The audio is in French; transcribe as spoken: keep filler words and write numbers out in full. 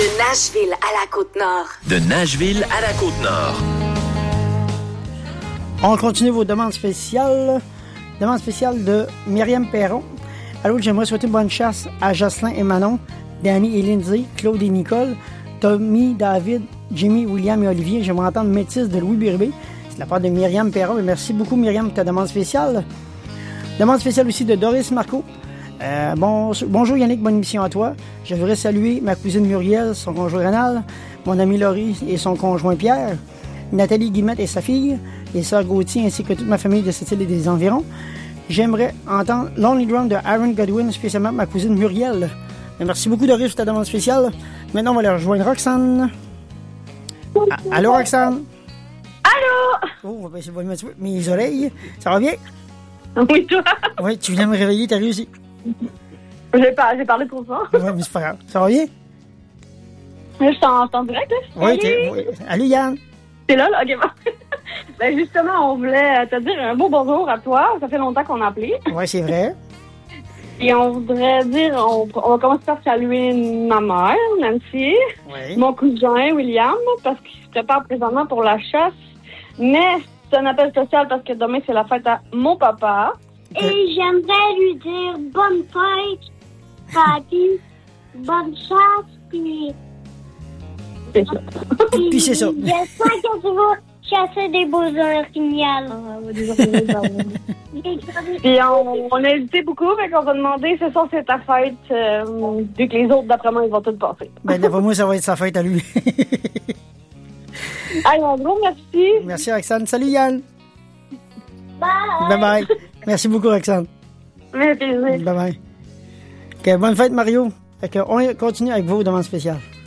De Nashville à la Côte-Nord. De Nashville à la Côte-Nord. On continue vos demandes spéciales. Demande spéciale de Myriam Perron. Allô, j'aimerais souhaiter bonne chasse à Jocelyn et Manon, Danny et Lindsay, Claude et Nicole, Tommy, David, Jimmy, William et Olivier. J'aimerais entendre Métis de Louis Birbé. C'est de la part de Myriam Perron. Et merci beaucoup, Myriam, pour ta demande spéciale. Demande spéciale aussi de Doris Marco. Euh, bon, bonjour Yannick, bonne émission à toi. Je voudrais saluer ma cousine Muriel, son conjoint Rénal, mon ami Laurie et son conjoint Pierre, Nathalie Guillemette et sa fille, les sœurs Gauthier ainsi que toute ma famille de cette île et des environs. J'aimerais entendre Lonely Drum de Aaron Godwin, spécialement ma cousine Muriel. Et merci beaucoup Doris pour ta demande spéciale. Maintenant, on va aller rejoindre Roxane. Ah, allô Roxane? Allô? Oh, ben, c'est bon, mes oreilles. Ça va bien? Oui, toi? Oui, tu viens me réveiller, t'as réussi. J'ai, par... j'ai parlé trop fort. Oui, mais c'est pas grave. Ça va bien? Je suis en, en direct, là? Oui, t'es... Oui. Allô, Yann? T'es là, là? OK, bon. Ben, justement, on voulait te dire un beau bonjour à toi. Ça fait longtemps qu'on a appelé. Oui, c'est vrai. Et on voudrait dire, on, on va commencer par saluer ma mère, Nancy, oui. Mon cousin, William, parce qu'il se prépare présentement pour la chasse. Mais c'est un appel spécial parce que demain, c'est la fête à mon papa. Okay. Et j'aimerais lui dire bonne fête, Papi, bonne chasse, puis... C'est ça. Puis, puis c'est ça. J'espère que tu vas chasser des beaux orignals. Puis on, on a hésité beaucoup, fait qu'on va demander, ce soir c'est ta fête, euh, vu que les autres, d'après moi, ils vont tous passer. Ben, d'après moi, ça va être sa fête à lui. Allez, un gros merci. Merci, Roxane. Salut, Yann. Bye. Bye-bye. Merci beaucoup, Roxane. Merci. Bye-bye. OK, bonne fête, Mario. Fait que on continue avec vos demandes spéciales.